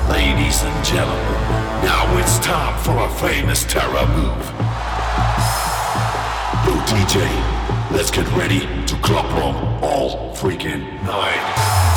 Ladies and gentlemen, now it's time for a famous terror move. Yo, DJ, let's get ready to club room all freaking night.